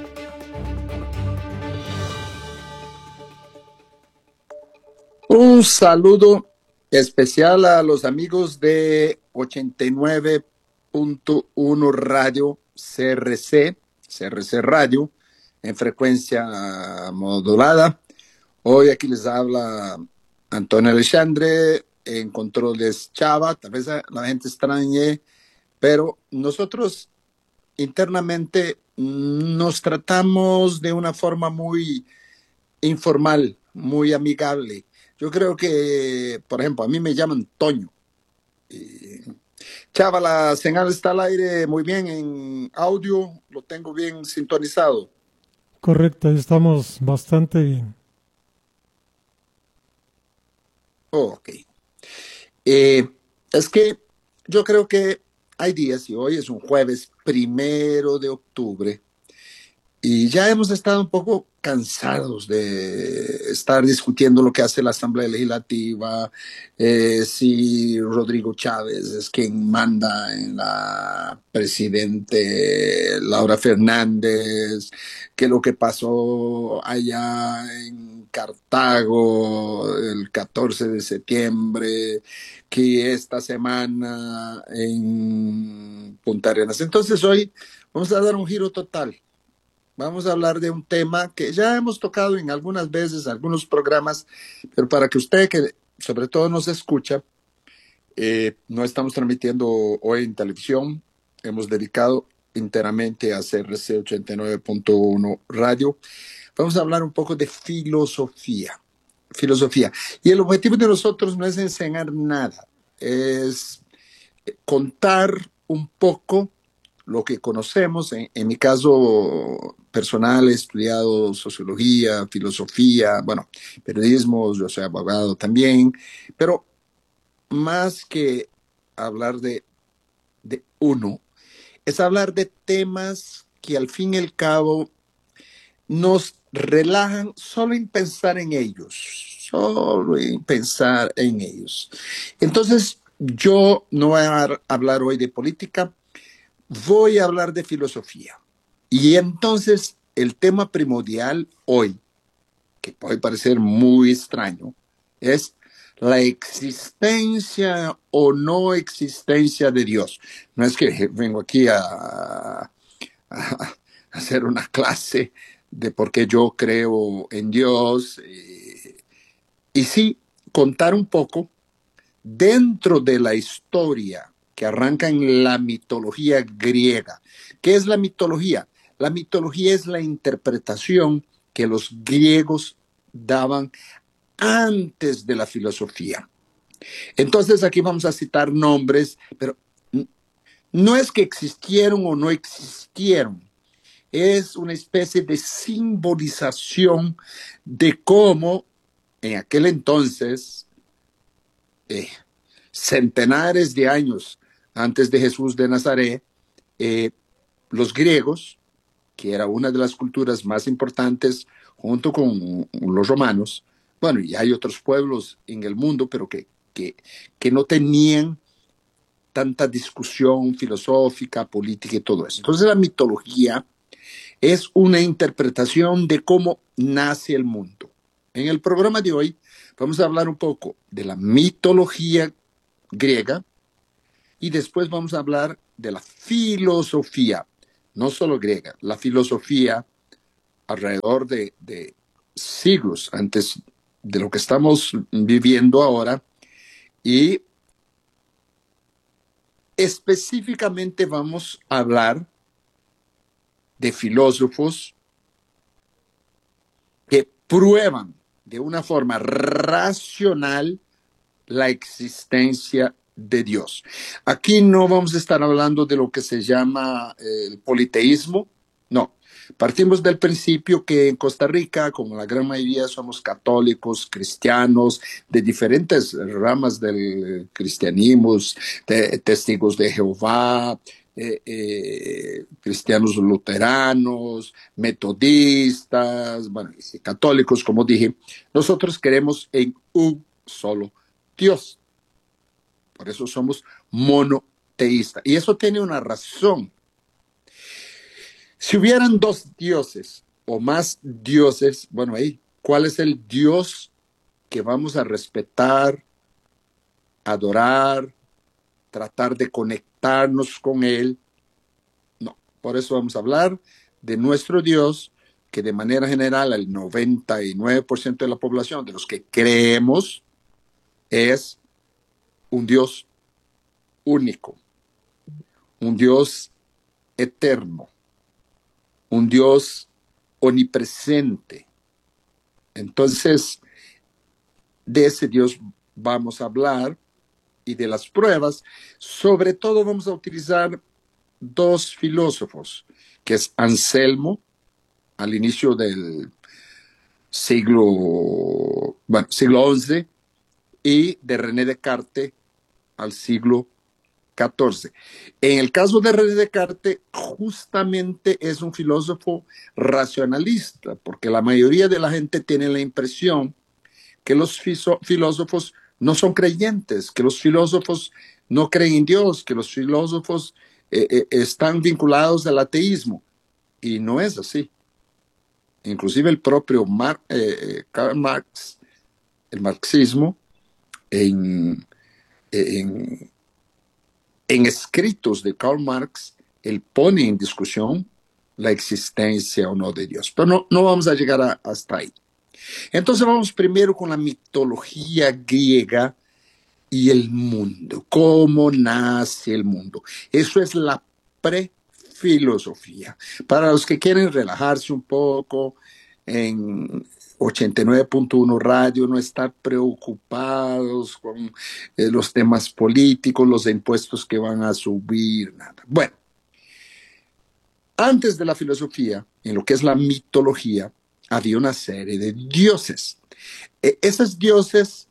Un saludo especial a los amigos de ochenta y nueve punto uno Radio C R C, C R C Radio, en frecuencia modulada. Hoy aquí les habla Antonio Alexandre, en controles Chava, tal vez la gente extrañe, pero nosotros internamente nos tratamos de una forma muy informal, muy amigable. Yo creo que, por ejemplo, a mí me llaman Toño. Y, Chava, la señal está al aire muy bien en audio, lo tengo bien sintonizado. Correcto, estamos bastante bien. Ok. Eh, es que yo creo que hay días, y hoy es un jueves primero de octubre, y ya hemos estado un poco cansados de estar discutiendo lo que hace la Asamblea Legislativa, eh, si Rodrigo Chávez es quien manda en la presidente Laura Fernández, que lo que pasó allá en Cartago el catorce de septiembre, que esta semana en Punta Arenas. Entonces hoy vamos a dar un giro total. Vamos a hablar de un tema que ya hemos tocado en algunas veces, algunos programas, pero para que usted, que sobre todo nos escucha, eh, no estamos transmitiendo hoy en televisión, hemos dedicado enteramente a C R C ochenta y nueve punto uno Radio. Vamos a hablar un poco de filosofía, filosofía. Y el objetivo de nosotros no es enseñar nada, es contar un poco lo que conocemos. En, en mi caso personal he estudiado sociología, filosofía, bueno, periodismo, yo soy abogado también, pero más que hablar de, de uno, es hablar de temas que al fin y al cabo nos relajan solo en pensar en ellos, solo en pensar en ellos. Entonces, yo no voy a hablar hoy de política, voy a hablar de filosofía. Y entonces el tema primordial hoy, que puede parecer muy extraño, es la existencia o no existencia de Dios. No es que vengo aquí a, a, a hacer una clase de por qué yo creo en Dios, y, y sí contar un poco dentro de la historia que arranca en la mitología griega. ¿Qué es la mitología? La mitología es la interpretación que los griegos daban antes de la filosofía. Entonces aquí vamos a citar nombres, pero no es que existieron o no existieron. Es una especie de simbolización de cómo en aquel entonces, eh, centenares de años antes de Jesús de Nazaret, eh, los griegos, que era una de las culturas más importantes junto con los romanos, bueno, y hay otros pueblos en el mundo, pero que, que, que no tenían tanta discusión filosófica, política y todo eso. Entonces la mitología es una interpretación de cómo nace el mundo. En el programa de hoy vamos a hablar un poco de la mitología griega y después vamos a hablar de la filosofía, no solo griega, la filosofía alrededor de, de siglos antes de lo que estamos viviendo ahora, y específicamente vamos a hablar de filósofos que prueban de una forma racional la existencia de Dios. Aquí no vamos a estar hablando de lo que se llama eh, el politeísmo, no. Partimos del principio que en Costa Rica, como la gran mayoría, somos católicos, cristianos, de diferentes ramas del cristianismo, de, testigos de Jehová, eh, eh, cristianos luteranos, metodistas, bueno, católicos, como dije. Nosotros creemos en un solo Dios. Por eso somos monoteístas. Y eso tiene una razón. Si hubieran dos dioses o más dioses, bueno, ahí, ¿cuál es el Dios que vamos a respetar, adorar, tratar de conectarnos con él? No, por eso vamos a hablar de nuestro Dios, que de manera general el noventa y nueve por ciento de la población, de los que creemos, es un Dios único, un Dios eterno, un Dios omnipresente. Entonces, de ese Dios vamos a hablar y de las pruebas. Sobre todo vamos a utilizar dos filósofos, que es Anselmo, al inicio del siglo, bueno, siglo once, y de René Descartes al siglo catorce. En el caso de René Descartes, justamente es un filósofo racionalista, porque la mayoría de la gente tiene la impresión que los filósofos no son creyentes, que los filósofos no creen en Dios, que los filósofos eh, eh, están vinculados al ateísmo. Y no es así. Inclusive el propio Mar eh, Karl Marx, el marxismo, en, en, en escritos de Karl Marx, él pone en discusión la existencia o no de Dios. Pero no, no vamos a llegar a, hasta ahí. Entonces vamos primero con la mitología griega y el mundo. ¿Cómo nace el mundo? Eso es la prefilosofía. Para los que quieren relajarse un poco, en ochenta y nueve punto uno Radio, no estar preocupados con eh, los temas políticos, los impuestos que van a subir, nada. Bueno, antes de la filosofía, en lo que es la mitología, había una serie de dioses. Eh, esos dioses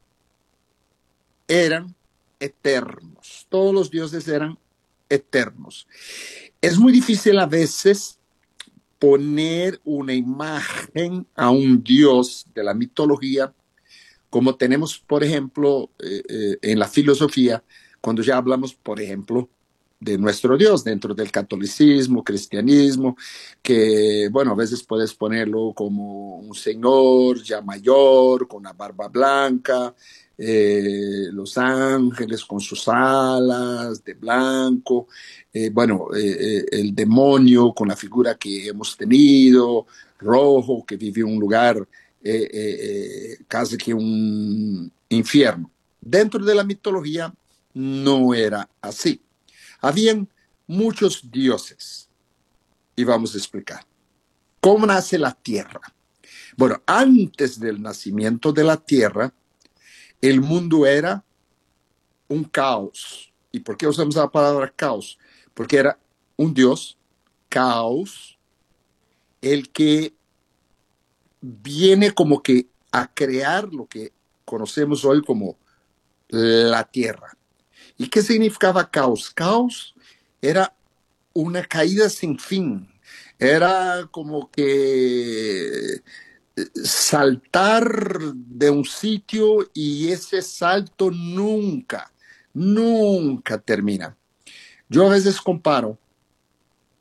eran eternos. Todos los dioses eran eternos. Es muy difícil a veces poner una imagen a un dios de la mitología, como tenemos, por ejemplo, eh, eh, en la filosofía, cuando ya hablamos, por ejemplo, de nuestro Dios dentro del catolicismo, cristianismo, que, bueno, a veces puedes ponerlo como un señor ya mayor, con una barba blanca, eh, los ángeles con sus alas de blanco, eh, bueno, eh, el demonio con la figura que hemos tenido, rojo, que vive en un lugar eh, eh, casi que un infierno. Dentro de la mitología no era así. Habían muchos dioses, y vamos a explicar. ¿Cómo nace la tierra? Bueno, antes del nacimiento de la tierra, el mundo era un caos. ¿Y por qué usamos la palabra caos? Porque era un dios, caos, el que viene como que a crear lo que conocemos hoy como la tierra. ¿Y qué significaba caos? Caos era una caída sin fin. Era como que saltar de un sitio y ese salto nunca, nunca termina. Yo a veces comparo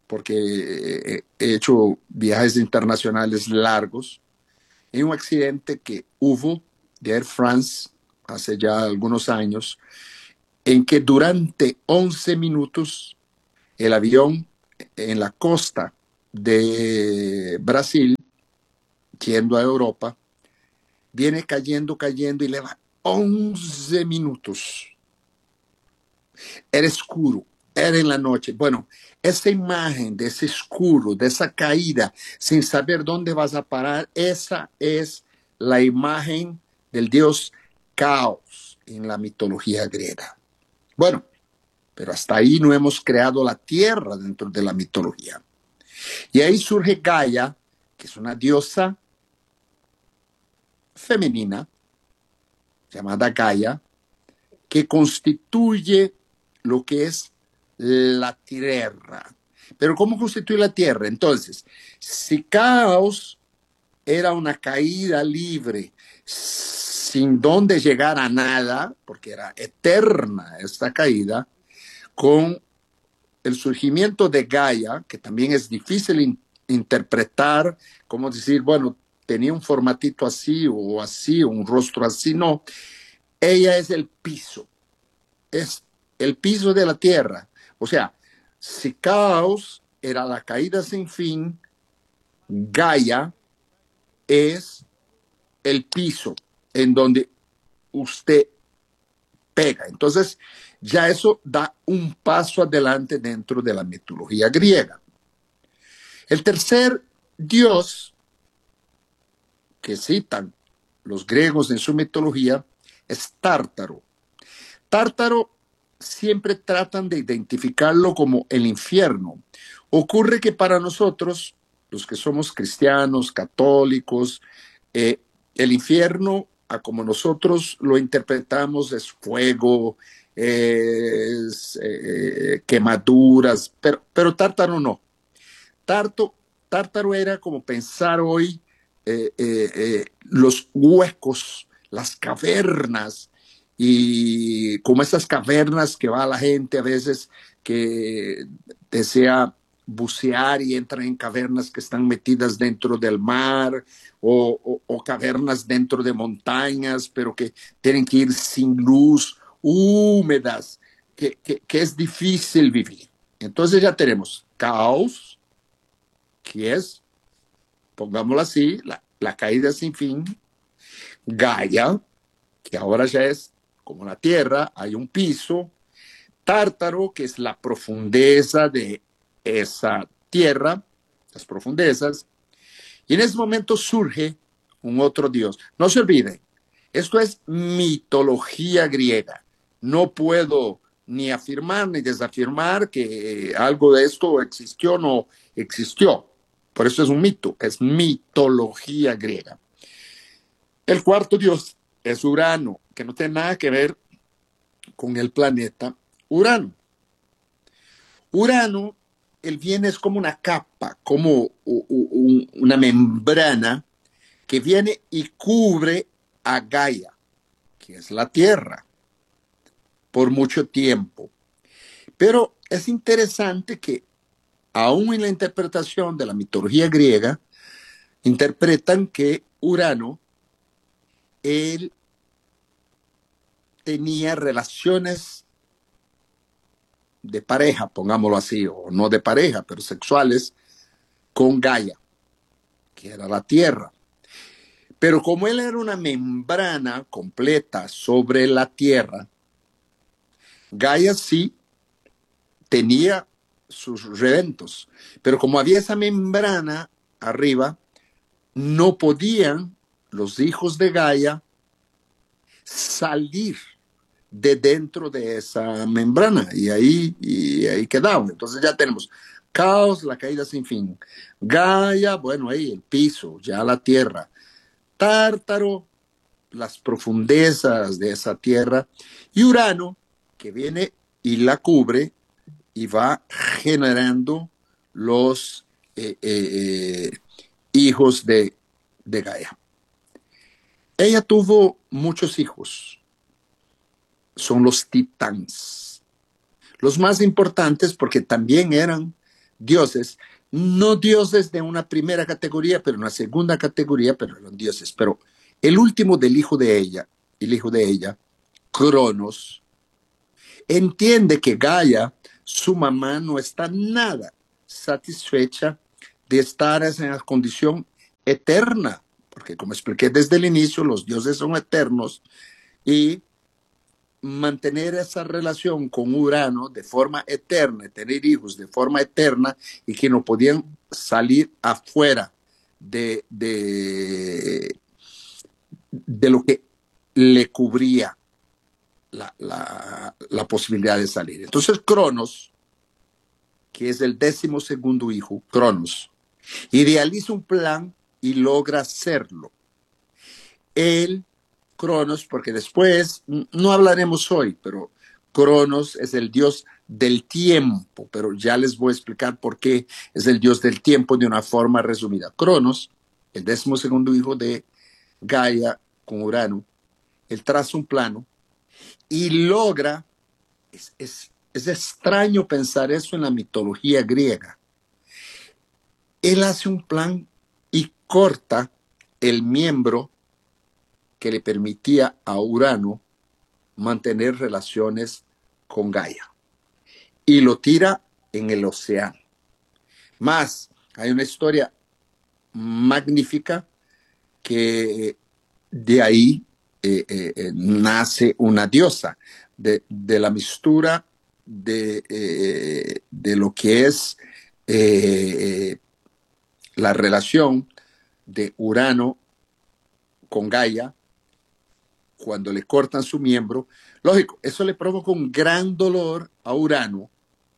porque he hecho viajes internacionales largos, en un accidente que hubo de Air France hace ya algunos años, en que durante once minutos el avión en la costa de Brasil, yendo a Europa, viene cayendo, cayendo y le va once minutos. Era oscuro, era en la noche. Bueno, esa imagen de ese oscuro, de esa caída, sin saber dónde vas a parar, esa es la imagen del dios Caos en la mitología griega. Bueno, pero hasta ahí no hemos creado la tierra dentro de la mitología. Y ahí surge Gaia, que es una diosa femenina, llamada Gaia, que constituye lo que es la tierra. Pero ¿cómo constituye la tierra? Entonces, si Caos era una caída libre, sin donde llegar a nada, porque era eterna esta caída, con el surgimiento de Gaia, que también es difícil in- interpretar, como decir, bueno, tenía un formatito así o así, o un rostro así, no. Ella es el piso, es el piso de la tierra. O sea, si Caos era la caída sin fin, Gaia es el piso en donde usted pega. Entonces, ya eso da un paso adelante dentro de la mitología griega. El tercer dios que citan los griegos en su mitología es Tártaro. Tártaro siempre tratan de identificarlo como el infierno. Ocurre que para nosotros, los que somos cristianos, católicos, eh, el infierno, a como nosotros lo interpretamos, es fuego, es eh, quemaduras, pero, pero Tártaro no. Tarto, Tártaro era como pensar hoy eh, eh, eh, los huecos, las cavernas, y como esas cavernas que va la gente a veces que desea bucear y entra en cavernas que están metidas dentro del mar o, o, o cavernas dentro de montañas, pero que tienen que ir sin luz, húmedas, que, que, que es difícil vivir. Entonces ya tenemos Caos, que es, pongámoslo así, la, la caída sin fin. Gaia, que ahora ya es como la tierra, hay un piso. Tártaro, que es la profundeza de esa tierra, las profundezas. Y en ese momento surge un otro dios. No se olviden, esto es mitología griega. No puedo ni afirmar ni desafirmar que algo de esto existió o no existió. Por eso es un mito, es mitología griega. El cuarto dios es Urano, que no tiene nada que ver con el planeta Urano. Urano, él viene es como una capa, como una membrana que viene y cubre a Gaia, que es la Tierra, por mucho tiempo. Pero es interesante que aún en la interpretación de la mitología griega, interpretan que Urano, él tenía relaciones de pareja, pongámoslo así, o no de pareja, pero sexuales, con Gaia, que era la Tierra. Pero como él era una membrana completa sobre la Tierra, Gaia sí tenía sus reventos, pero como había esa membrana arriba, no podían los hijos de Gaia salir de dentro de esa membrana y ahí, y ahí quedaban. Entonces ya tenemos Caos, la caída sin fin. Gaia, bueno, ahí el piso, ya la tierra. Tártaro, las profundezas de esa tierra. Y Urano, que viene y la cubre y va generando los eh, eh, hijos de, de Gaia. Ella tuvo muchos hijos. Son los titanes. Los más importantes porque también eran dioses, no dioses de una primera categoría, pero una segunda categoría, pero eran dioses. Pero el último del hijo de ella, el hijo de ella, Cronos, entiende que Gaia, su mamá, no está nada satisfecha de estar en la condición eterna, porque como expliqué desde el inicio, los dioses son eternos, y mantener esa relación con Urano de forma eterna, tener hijos de forma eterna, y que no podían salir afuera de, de, de lo que le cubría la, la, la posibilidad de salir. Entonces Cronos, que es el décimo segundo hijo, Cronos, idealiza un plan y logra hacerlo. Él, Cronos, porque después, no hablaremos hoy, pero Cronos es el dios del tiempo, pero ya les voy a explicar por qué es el dios del tiempo de una forma resumida. Cronos, el décimo segundo hijo de Gaia con Urano, él traza un plano y logra, es, es, es extraño pensar eso en la mitología griega, él hace un plan y corta el miembro que le permitía a Urano mantener relaciones con Gaia y lo tira en el océano. Más, hay una historia magnífica que de ahí eh, eh, nace una diosa, de, de la mistura de, eh, de lo que es eh, la relación de Urano con Gaia. Cuando le cortan su miembro, lógico, eso le provoca un gran dolor a Urano,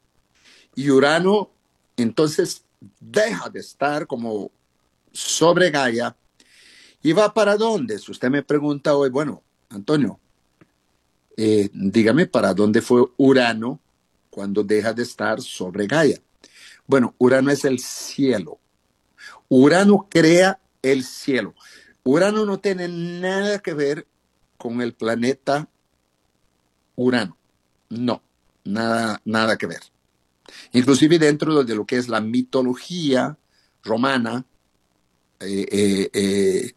y Urano entonces deja de estar como sobre Gaia y va para dónde. Si usted me pregunta hoy, bueno, Antonio, eh, dígame para dónde fue Urano cuando deja de estar sobre Gaia. Bueno, Urano es el cielo. Urano crea el cielo. Urano no tiene nada que ver con el planeta Urano. No, nada, nada que ver. Inclusive dentro de lo que es la mitología romana, eh, eh, eh,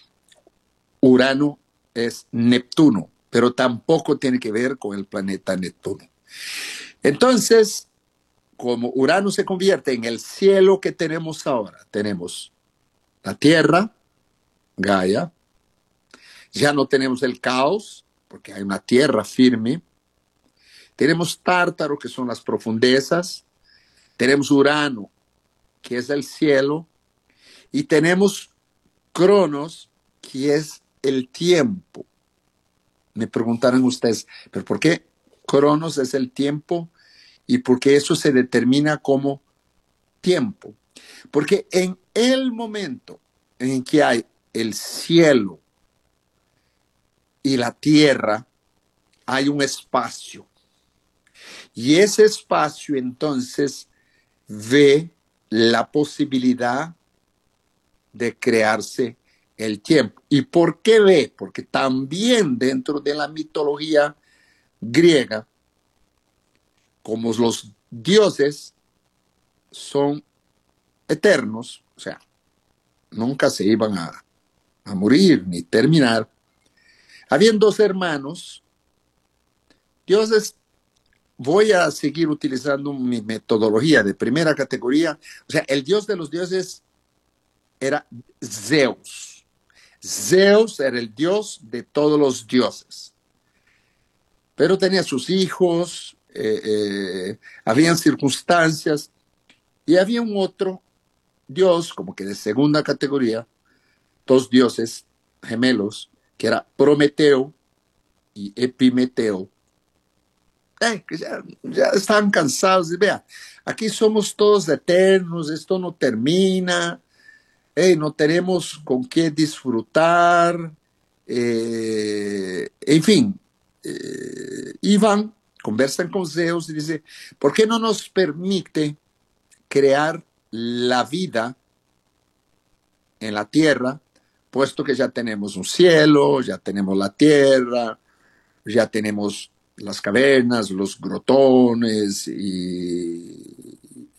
Urano es Neptuno, pero tampoco tiene que ver con el planeta Neptuno. Entonces, como Urano se convierte en el cielo que tenemos ahora, tenemos la Tierra, Gaia, ya no tenemos el caos, porque hay una tierra firme. Tenemos Tártaro, que son las profundezas. Tenemos Urano, que es el cielo. Y tenemos Cronos, que es el tiempo. Me preguntarán ustedes, ¿pero por qué Cronos es el tiempo? ¿Y por qué eso se determina como tiempo? Porque en el momento en que hay el cielo y la tierra, hay un espacio. Y ese espacio entonces ve la posibilidad de crearse el tiempo. ¿Y por qué ve? Porque también dentro de la mitología griega, como los dioses son eternos, o sea, nunca se iban a, a morir ni terminar, habían dos hermanos, dioses. Voy a seguir utilizando mi metodología de primera categoría. O sea, el dios de los dioses era Zeus. Zeus era el dios de todos los dioses. Pero tenía sus hijos, eh, eh, habían circunstancias, y había un otro dios, como que de segunda categoría, dos dioses gemelos, que era Prometeo y Epimeteo. Eh, que ya, ya estaban cansados. Vea, aquí somos todos eternos, esto no termina, eh, no tenemos con qué disfrutar, eh, en fin, eh, y van, conversan con Zeus y dice, ¿por qué no nos permite crear la vida en la tierra, puesto que ya tenemos un cielo, ya tenemos la tierra, ya tenemos las cavernas, los grotones y, y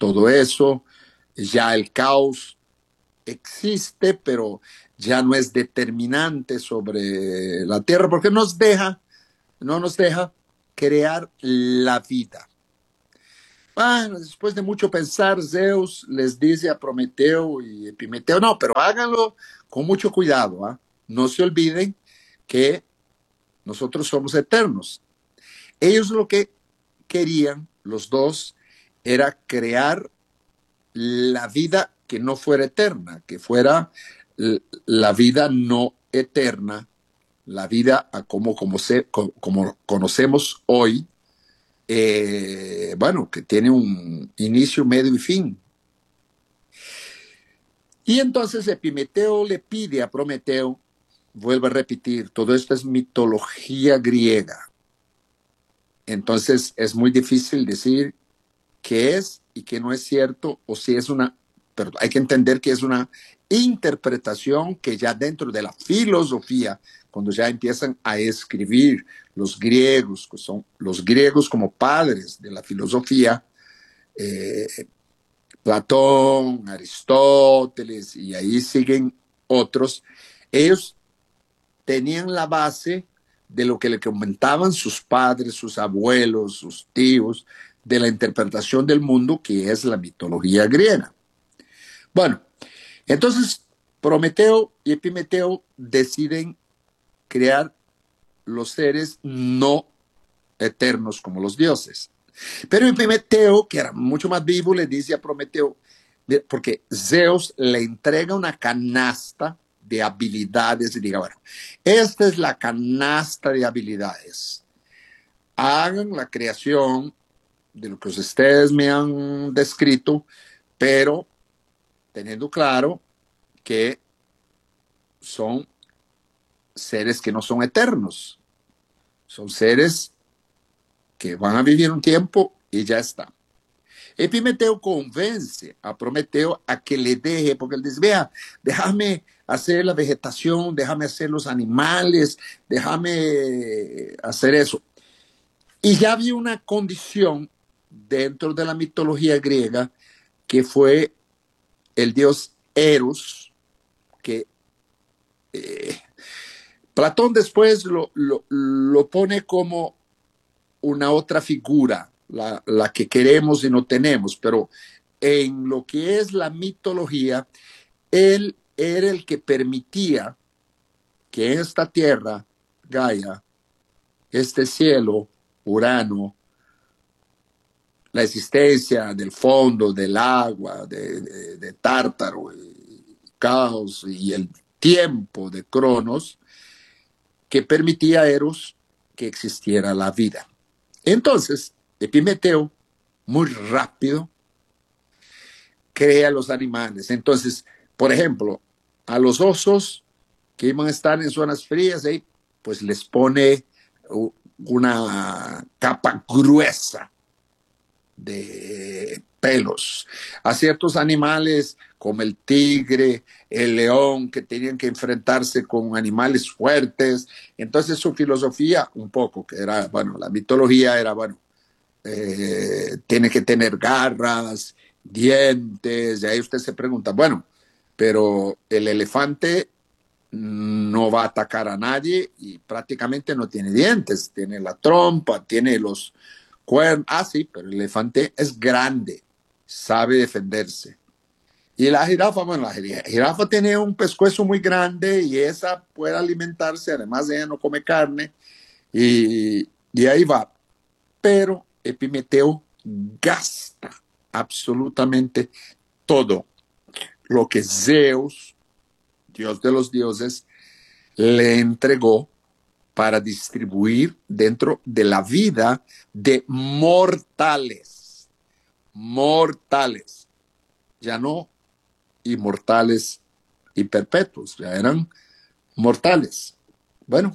todo eso, ya el caos existe, pero ya no es determinante sobre la tierra, porque nos deja, no nos deja crear la vida. Bueno, después de mucho pensar, Zeus les dice a Prometeo y Epimeteo, no, pero háganlo con mucho cuidado, ¿eh? No se olviden que nosotros somos eternos. Ellos lo que querían, los dos, era crear la vida que no fuera eterna, que fuera la vida no eterna, la vida a como, como, se, como conocemos hoy, eh, bueno, que tiene un inicio, medio y fin. Y entonces Epimeteo le pide a Prometeo, vuelvo a repetir, todo esto es mitología griega. Entonces es muy difícil decir qué es y qué no es cierto, o si es una, pero hay que entender que es una interpretación que ya dentro de la filosofía, cuando ya empiezan a escribir los griegos, que son los griegos como padres de la filosofía, eh, Platón, Aristóteles, y ahí siguen otros, ellos tenían la base de lo que le comentaban sus padres, sus abuelos, sus tíos, de la interpretación del mundo que es la mitología griega. Bueno, entonces Prometeo y Epimeteo deciden crear los seres no eternos como los dioses. Pero Epimeteo, que era mucho más vivo, le dice a Prometeo, porque Zeus le entrega una canasta de habilidades y diga, bueno, esta es la canasta de habilidades. Hagan la creación de lo que ustedes me han descrito, pero teniendo claro que son seres que no son eternos. Son seres que van a vivir un tiempo y ya está. Epimeteo convence a Prometeo a que le deje, porque él dice, vea, déjame hacer la vegetación, déjame hacer los animales, déjame hacer eso. Y ya había una condición dentro de la mitología griega que fue el dios Eros, que eh, Platón después lo, lo, lo pone como una otra figura, la, la que queremos y no tenemos, pero en lo que es la mitología, él era el que permitía que esta tierra, Gaia, este cielo, Urano, la existencia del fondo, del agua, de, de, de Tártaro, y Caos y el tiempo de Cronos, que permitía a Eros que existiera la vida. Entonces, Epimeteo, muy rápido, crea los animales. Entonces, por ejemplo, a los osos que iban a estar en zonas frías, ¿eh? Pues les pone una capa gruesa de pelos. A ciertos animales como el tigre, el león, que tenían que enfrentarse con animales fuertes. Entonces su filosofía un poco, que era, bueno, la mitología era, bueno, eh, tiene que tener garras, dientes, y ahí usted se pregunta, bueno, pero el elefante no va a atacar a nadie y prácticamente no tiene dientes, tiene la trompa, tiene los cuernos, ah sí, pero el elefante es grande, sabe defenderse. Y la jirafa, bueno, la jirafa tiene un pescuezo muy grande y esa puede alimentarse, además ella no come carne y, y ahí va. Pero Epimeteo gasta absolutamente todo lo que Zeus, dios de los dioses, le entregó para distribuir dentro de la vida de mortales. Mortales. Ya no inmortales y perpetuos, ya eran mortales. Bueno,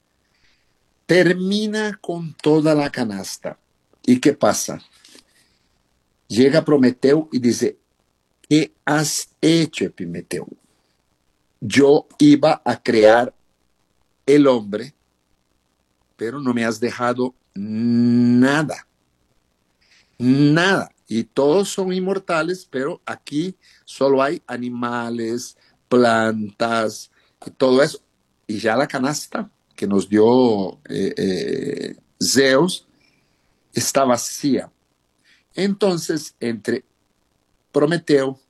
termina con toda la canasta. ¿Y qué pasa? Llega Prometeo y dice, ¿qué has hecho, Epimeteo? Yo iba a crear el hombre, pero no me has dejado nada. Nada. y todos son inmortales, pero aquí solo hay animales, plantas, y todo eso. Y ya la canasta que nos dio eh, eh, Zeus está vacía. Entonces, entre Prometeo